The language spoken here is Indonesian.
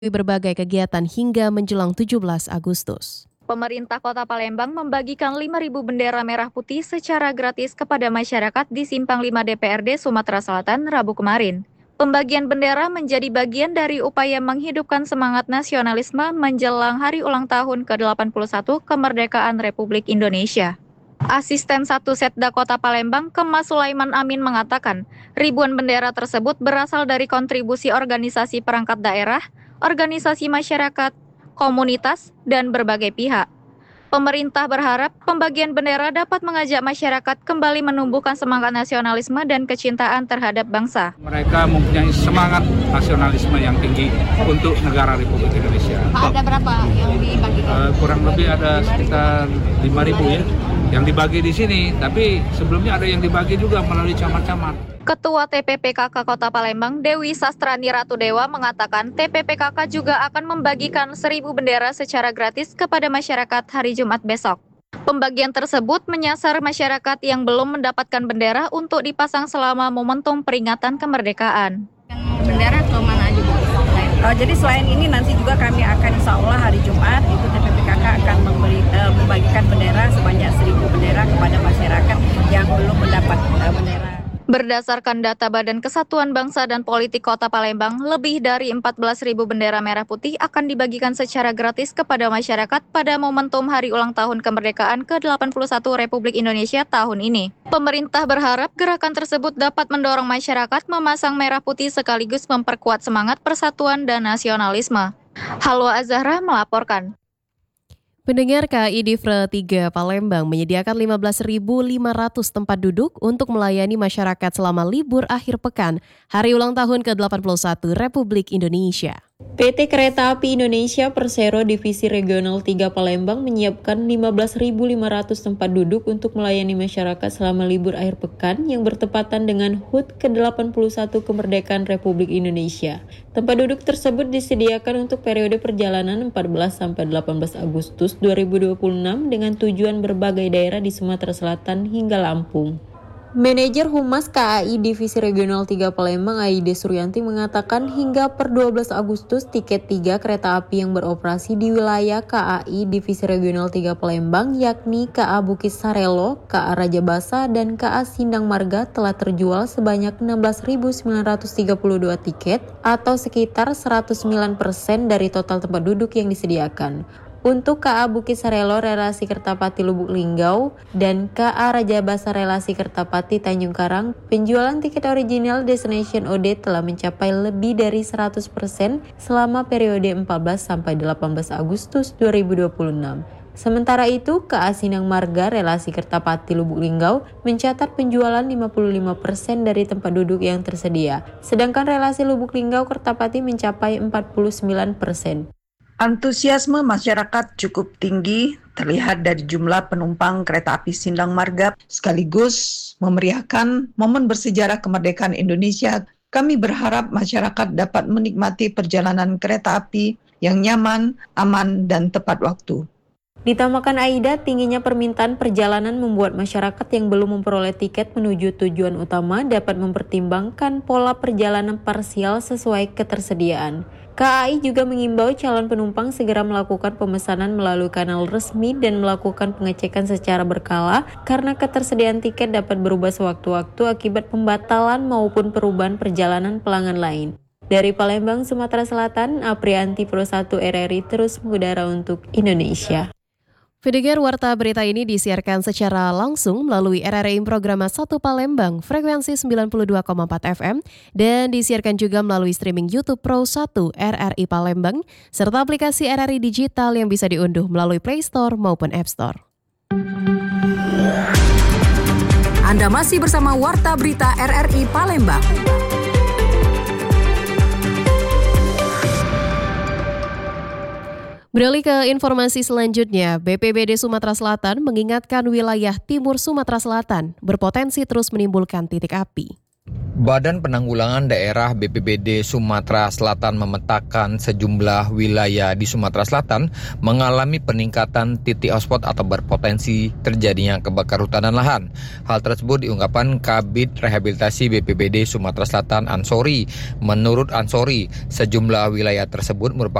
berbagai kegiatan hingga menjelang 17 Agustus. Pemerintah Kota Palembang membagikan 5.000 bendera merah putih secara gratis kepada masyarakat di Simpang 5 DPRD Sumatera Selatan Rabu kemarin. Pembagian bendera menjadi bagian dari upaya menghidupkan semangat nasionalisme menjelang hari ulang tahun ke-81 kemerdekaan Republik Indonesia. Asisten 1 Setda Kota Palembang, Kemas Sulaiman Amin mengatakan, ribuan bendera tersebut berasal dari kontribusi organisasi perangkat daerah, organisasi masyarakat, komunitas, dan berbagai pihak. Pemerintah berharap pembagian bendera dapat mengajak masyarakat kembali menumbuhkan semangat nasionalisme dan kecintaan terhadap bangsa. Mereka mempunyai semangat nasionalisme yang tinggi untuk negara Republik Indonesia. Ada berapa yang dibagikan? Kurang lebih ada sekitar 5.000 ya yang dibagi di sini, tapi sebelumnya ada yang dibagi juga melalui camat-camat. Ketua TPPKK Kota Palembang, Dewi Sastrani Ratu Dewa mengatakan TPPKK juga akan membagikan 1.000 bendera secara gratis kepada masyarakat hari Jumat besok. Pembagian tersebut menyasar masyarakat yang belum mendapatkan bendera untuk dipasang selama momentum peringatan kemerdekaan. Bendera ke mana aja Bu? Jadi selain ini nanti juga kami akan insya Allah hari Jumat itu TPPKK akan membagikan bendera sebanyak 1.000 bendera kepada masyarakat yang belum mendapat bendera. Berdasarkan data Badan Kesatuan Bangsa dan Politik Kota Palembang, lebih dari 14.000 bendera merah putih akan dibagikan secara gratis kepada masyarakat pada momentum Hari Ulang Tahun Kemerdekaan ke-81 Republik Indonesia tahun ini. Pemerintah berharap gerakan tersebut dapat mendorong masyarakat memasang merah putih sekaligus memperkuat semangat persatuan dan nasionalisme. Halwa Azahra melaporkan. Pendengar, KAI Divre 3 Palembang menyediakan 15.500 tempat duduk untuk melayani masyarakat selama libur akhir pekan Hari Ulang Tahun ke-81 Republik Indonesia. PT Kereta Api Indonesia Persero Divisi Regional 3 Palembang menyiapkan 15.500 tempat duduk untuk melayani masyarakat selama libur akhir pekan yang bertepatan dengan HUT ke-81 Kemerdekaan Republik Indonesia. Tempat duduk tersebut disediakan untuk periode perjalanan 14-18 Agustus 2026 dengan tujuan berbagai daerah di Sumatera Selatan hingga Lampung. Manajer Humas KAI Divisi Regional 3 Palembang Aide Suryanti mengatakan hingga per 12 Agustus tiket 3 kereta api yang beroperasi di wilayah KAI Divisi Regional 3 Palembang yakni KA Bukit Sarelo, KA Raja Basa, dan KA Sindang Marga telah terjual sebanyak 16.932 tiket atau sekitar 109% dari total tempat duduk yang disediakan. Untuk KA Bukit Sarelo relasi Kertapati Lubuk Linggau dan KA Raja Basa relasi Kertapati Tanjung Karang, penjualan tiket original Destination OD telah mencapai lebih dari 100% selama periode 14-18 Agustus 2026. Sementara itu, KA Sindang Marga relasi Kertapati Lubuk Linggau mencatat penjualan 55% dari tempat duduk yang tersedia, sedangkan relasi Lubuk Linggau Kertapati mencapai 49%. Antusiasme masyarakat cukup tinggi terlihat dari jumlah penumpang kereta api Sindang Marga sekaligus memeriahkan momen bersejarah kemerdekaan Indonesia. Kami berharap masyarakat dapat menikmati perjalanan kereta api yang nyaman, aman, dan tepat waktu. Ditambahkan Aida, tingginya permintaan perjalanan membuat masyarakat yang belum memperoleh tiket menuju tujuan utama dapat mempertimbangkan pola perjalanan parsial sesuai ketersediaan. KAI juga mengimbau calon penumpang segera melakukan pemesanan melalui kanal resmi dan melakukan pengecekan secara berkala karena ketersediaan tiket dapat berubah sewaktu-waktu akibat pembatalan maupun perubahan perjalanan pelanggan lain. Dari Palembang, Sumatera Selatan, Aprianti Pro 1 RRI terus mengudara untuk Indonesia. Pendengar, warta berita ini disiarkan secara langsung melalui RRI Programa 1 Palembang, frekuensi 92,4 FM, dan disiarkan juga melalui streaming YouTube Pro 1 RRI Palembang, serta aplikasi RRI Digital yang bisa diunduh melalui Play Store maupun App Store. Anda masih bersama Warta Berita RRI Palembang. Beralih ke informasi selanjutnya, BPBD Sumatera Selatan mengingatkan wilayah timur Sumatera Selatan berpotensi terus menimbulkan titik api. Badan Penanggulangan Daerah BPBD Sumatera Selatan memetakan sejumlah wilayah di Sumatera Selatan mengalami peningkatan titik hotspot atau berpotensi terjadinya kebakaran hutan dan lahan. Hal tersebut diungkapkan Kabid Rehabilitasi BPBD Sumatera Selatan Ansori. Menurut Ansori, sejumlah wilayah tersebut merupakan